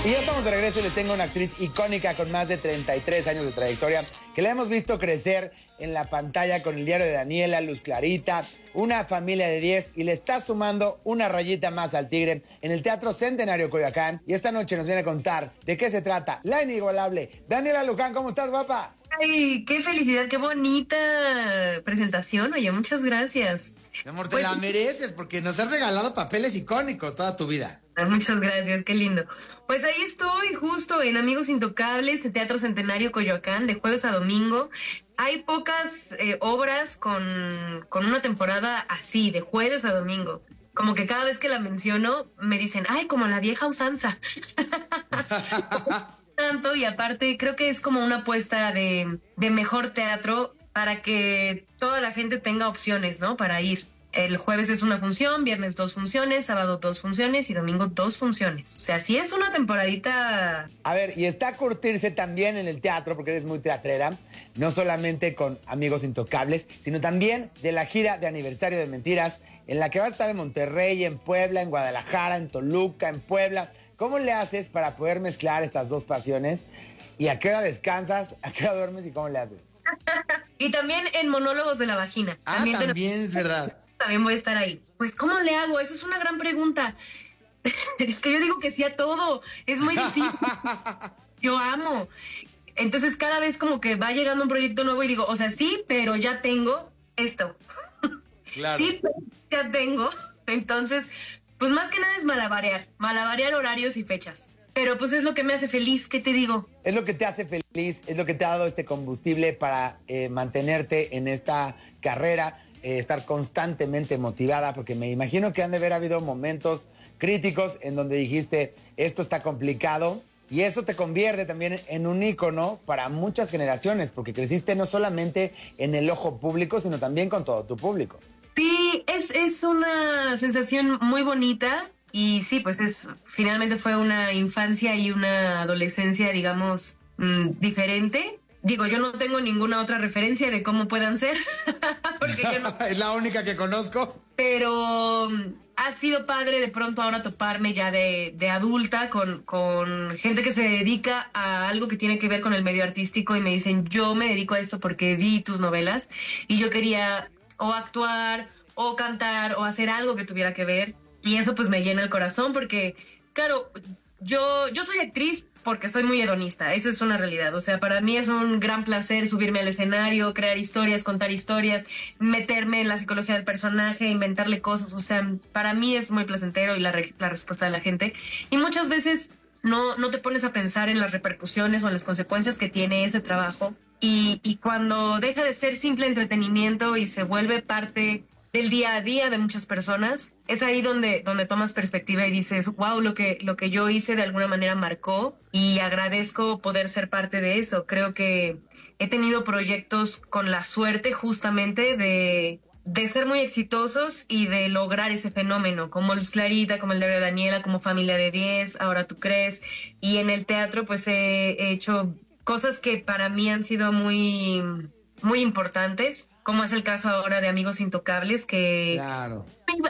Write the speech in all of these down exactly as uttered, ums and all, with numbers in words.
Y ya estamos de regreso y les tengo una actriz icónica con más de treinta y tres años de trayectoria que la hemos visto crecer en la pantalla con El Diario de Daniela, Luz Clarita, Una Familia de diez y le está sumando una rayita más al tigre en el Teatro Centenario Coyoacán. Y esta noche nos viene a contar de qué se trata la inigualable Daniela Luján. ¿Cómo estás, guapa? Ay, qué felicidad, qué bonita presentación. Oye, muchas gracias. Mi amor, te Pues, la mereces porque nos has regalado papeles icónicos toda tu vida. Muchas gracias, qué lindo. Pues ahí estoy, justo en Amigos Intocables, en Teatro Centenario Coyoacán, de jueves a domingo. Hay pocas eh, obras con, con una temporada así, de jueves a domingo. Como que cada vez que la menciono, me dicen, ay, como la vieja usanza. Tanto, y aparte creo que es como una apuesta de, de mejor teatro para que toda la gente tenga opciones, ¿no? Para ir. El jueves es una función, viernes dos funciones, sábado dos funciones y domingo dos funciones. O sea, sí es una temporadita. A ver, y está a curtirse también en el teatro, porque eres muy teatrera, no solamente con Amigos Intocables, sino también de la gira de aniversario de Mentiras, en la que va a estar en Monterrey, en Puebla, en Guadalajara, en Toluca, en Puebla. ¿Cómo le haces para poder mezclar estas dos pasiones? ¿Y a qué hora descansas? ¿A qué hora duermes? ¿Y cómo le haces? Y también en Monólogos de la Vagina. Ah, también, también de... es verdad. También voy a estar ahí. Pues, ¿cómo le hago? Esa es una gran pregunta. Es que yo digo que sí a todo. Es muy difícil. Yo amo. Entonces, cada vez como que va llegando un proyecto nuevo y digo, o sea, sí, pero ya tengo esto. Claro. Sí, pero ya tengo. Entonces, pues más que nada es malabarear. Malabarear horarios y fechas. Pero pues es lo que me hace feliz, ¿qué te digo? Es lo que te hace feliz, es lo que te ha dado este combustible para eh, mantenerte en esta carrera. Eh, estar constantemente motivada, porque me imagino que han de haber habido momentos críticos en donde dijiste, esto está complicado, y eso te convierte también en un ícono para muchas generaciones, porque creciste no solamente en el ojo público, sino también con todo tu público. Sí, es, es una sensación muy bonita, y sí, pues es, finalmente fue una infancia y una adolescencia, digamos, mmm, diferente. Digo, yo no tengo ninguna otra referencia de cómo puedan ser, porque yo no... Es la única que conozco. Pero ha sido padre de pronto ahora toparme ya de, de adulta con, con gente que se dedica a algo que tiene que ver con el medio artístico y me dicen, yo me dedico a esto porque vi tus novelas y yo quería o actuar o cantar o hacer algo que tuviera que ver, y eso pues me llena el corazón porque, claro, yo, yo soy actriz porque soy muy hedonista, eso es una realidad. O sea, para mí es un gran placer subirme al escenario, crear historias, contar historias, meterme en la psicología del personaje, inventarle cosas. O sea, para mí es muy placentero y la, re- la respuesta de la gente. Y muchas veces no, no te pones a pensar en las repercusiones o en las consecuencias que tiene ese trabajo. Y, y cuando deja de ser simple entretenimiento y se vuelve parte del día a día de muchas personas, es ahí donde, donde tomas perspectiva y dices, wow, lo que, lo que yo hice de alguna manera marcó, y agradezco poder ser parte de eso. Creo que he tenido proyectos con la suerte justamente de, de ser muy exitosos y de lograr ese fenómeno, como Luz Clarita, como El Diario de Daniela, como Familia de diez, Ahora tú crees, y en el teatro pues he, he hecho cosas que para mí han sido muy... muy importantes, como es el caso ahora de Amigos Intocables, que... Claro.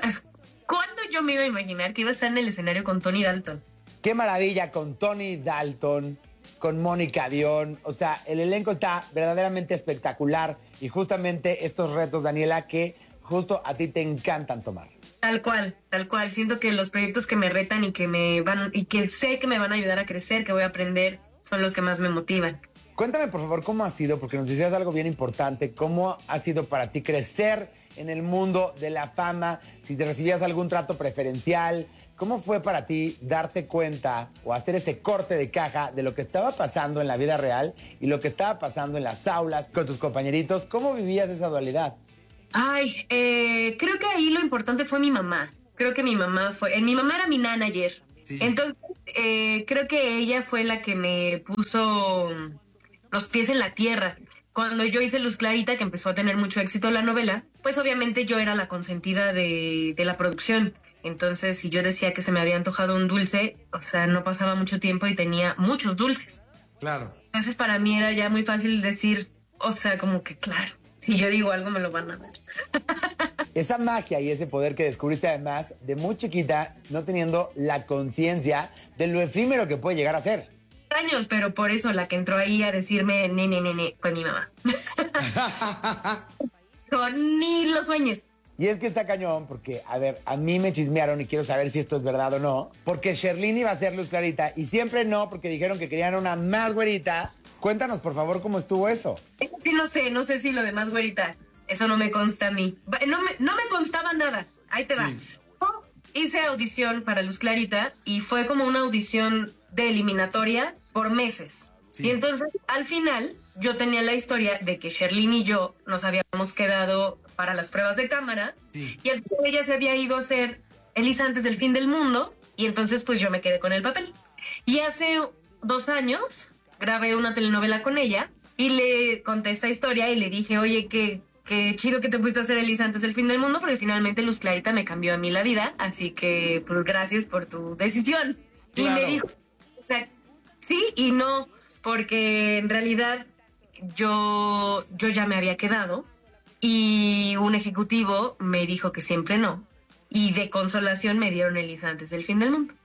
¿Cuándo yo me iba a imaginar que iba a estar en el escenario con Tony Dalton? Qué maravilla, con Tony Dalton, con Mónica Dion, o sea, el elenco está verdaderamente espectacular, y justamente estos retos, Daniela, que justo a ti te encantan tomar. Tal cual, tal cual. Siento que los proyectos que me retan y que me van, y que sé que me van a ayudar a crecer, que voy a aprender, son los que más me motivan. Cuéntame, por favor, cómo ha sido, porque nos decías algo bien importante, cómo ha sido para ti crecer en el mundo de la fama, si te recibías algún trato preferencial, cómo fue para ti darte cuenta o hacer ese corte de caja de lo que estaba pasando en la vida real y lo que estaba pasando en las aulas con tus compañeritos. ¿Cómo vivías esa dualidad? Ay, eh, creo que ahí lo importante fue mi mamá. Creo que mi mamá fue, eh, mi mamá era mi manager. Sí. Entonces, eh, creo que ella fue la que me puso los pies en la tierra. Cuando yo hice Luz Clarita, que empezó a tener mucho éxito la novela, pues obviamente yo era la consentida de, de la producción. Entonces, si yo decía que se me había antojado un dulce, o sea, no pasaba mucho tiempo y tenía muchos dulces. Claro. Entonces, para mí era ya muy fácil decir, o sea, como que claro, si yo digo algo me lo van a ver. esa magia y ese poder que descubriste además de muy chiquita, no teniendo la conciencia de lo efímero que puede llegar a ser. Años, pero por eso la que entró ahí a decirme, nene, nene, fue mi mamá. Con ni lo sueñes. Y es que está cañón porque, a ver, a mí me chismearon y quiero saber si esto es verdad o no, porque Sherlyn iba a ser Luz Clarita y siempre no, porque dijeron que querían una más güerita. Cuéntanos, por favor, cómo estuvo eso. Sí, no sé, no sé si lo demás, güerita, eso no me consta a mí. No me, no me constaba nada, ahí te va. Sí. Hice audición para Luz Clarita y fue como una audición de eliminatoria por meses. Sí. Y entonces, al final, yo tenía la historia de que Sherlyn y yo nos habíamos quedado para las pruebas de cámara, sí. Y al final ella se había ido a hacer Elisa antes del fin del mundo, y entonces pues yo me quedé con el papel. Y hace dos años grabé una telenovela con ella, y le conté esta historia y le dije, oye, qué, qué chido que te pusiste a hacer Elisa antes del fin del mundo, porque finalmente Luz Clarita me cambió a mí la vida, así que pues gracias por tu decisión. Claro. Y me dijo, o sea, sí y no, porque en realidad yo, yo ya me había quedado, y un ejecutivo me dijo que siempre no. Y de consolación me dieron Elisa antes del fin del mundo.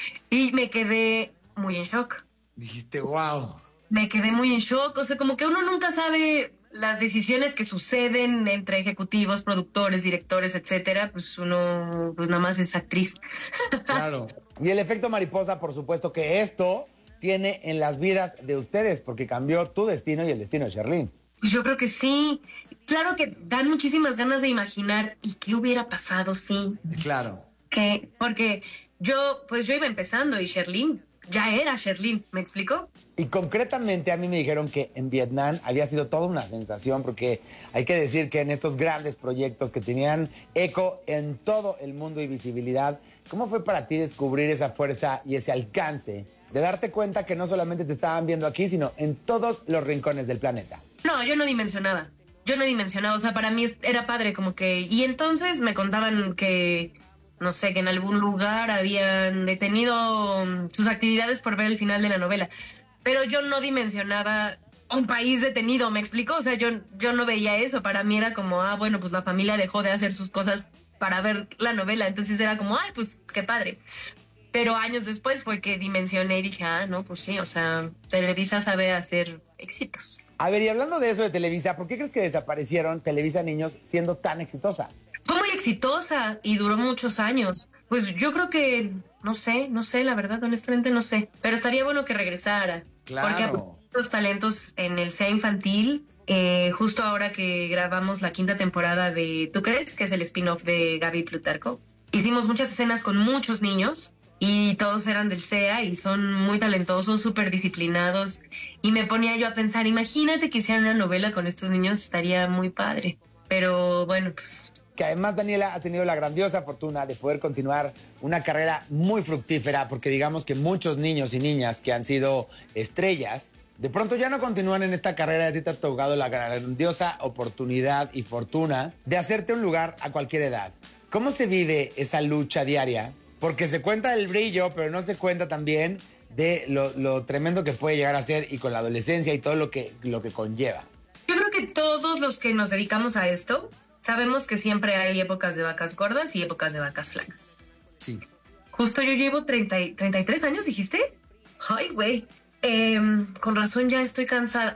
Y me quedé muy en shock. Dijiste, wow. Me quedé muy en shock. O sea, como que uno nunca sabe las decisiones que suceden entre ejecutivos, productores, directores, etcétera. Pues uno pues nada más es actriz. Claro. Y el efecto mariposa, por supuesto que esto tiene en las vidas de ustedes, porque cambió tu destino y el destino de Sherlyn. Yo creo que sí. Claro que dan muchísimas ganas de imaginar y qué hubiera pasado, sí. Claro. Que, porque yo, pues yo iba empezando y Sherlyn ya era Sherlyn, ¿me explicó? Y concretamente a mí me dijeron que en Vietnam había sido toda una sensación, porque hay que decir que en estos grandes proyectos que tenían eco en todo el mundo y visibilidad, ¿cómo fue para ti descubrir esa fuerza y ese alcance de darte cuenta que no solamente te estaban viendo aquí, sino en todos los rincones del planeta? No, yo no dimensionaba. Yo no dimensionaba, o sea, para mí era padre como que... Y entonces me contaban que, no sé, que en algún lugar habían detenido sus actividades por ver el final de la novela. Pero yo no dimensionaba un país detenido, ¿me explicó? O sea, yo, yo no veía eso. Para mí era como, ah, bueno, pues la familia dejó de hacer sus cosas para ver la novela. Entonces era como, ay, pues qué padre. Pero años después fue que dimensioné y dije, ah, no, pues sí, o sea, Televisa sabe hacer éxitos. A ver, y hablando de eso de Televisa, ¿por qué crees que desaparecieron Televisa Niños siendo tan exitosa? Fue muy exitosa y duró muchos años. Pues yo creo que, no sé, no sé, la verdad, honestamente no sé. Pero estaría bueno que regresara. Claro. Porque hay muchos talentos en el C E A infantil. Eh, justo ahora que grabamos la quinta temporada de ¿Tú crees? Que es el spin-off de Gaby Plutarco. Hicimos muchas escenas con muchos niños. Y todos eran del C E A y son muy talentosos, súper disciplinados. Y me ponía yo a pensar, imagínate que hicieran una novela con estos niños, estaría muy padre. Pero bueno, pues... Que además Daniela ha tenido la grandiosa fortuna de poder continuar una carrera muy fructífera, porque digamos que muchos niños y niñas que han sido estrellas, de pronto ya no continúan en esta carrera. A ti te ha tocado la grandiosa oportunidad y fortuna de hacerte un lugar a cualquier edad. ¿Cómo se vive esa lucha diaria? Porque se cuenta el brillo, pero no se cuenta también de lo, lo tremendo que puede llegar a ser y con la adolescencia y todo lo que, lo que conlleva. Yo creo que todos los que nos dedicamos a esto sabemos que siempre hay épocas de vacas gordas y épocas de vacas flacas. Sí. Justo yo llevo treinta, treinta y tres años, ¿dijiste? Ay, güey. Eh, con razón ya estoy cansada.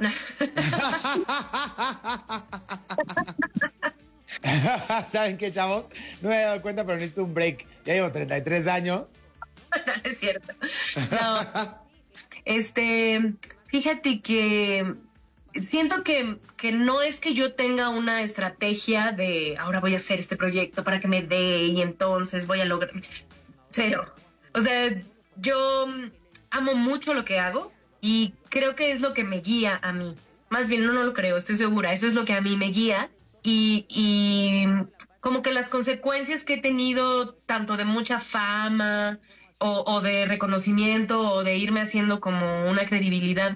¿Saben qué, chavos? No me he dado cuenta, pero necesito un break. Ya llevo treinta y tres años. No, es cierto. No. Este, fíjate que siento que, que no es que yo tenga una estrategia de ahora voy a hacer este proyecto para que me dé y entonces voy a lograr. Cero. O sea, yo amo mucho lo que hago y creo que es lo que me guía a mí. Más bien, no, no lo creo, estoy segura. Eso es lo que a mí me guía. Y, y como que las consecuencias que he tenido, tanto de mucha fama o, o de reconocimiento o de irme haciendo como una credibilidad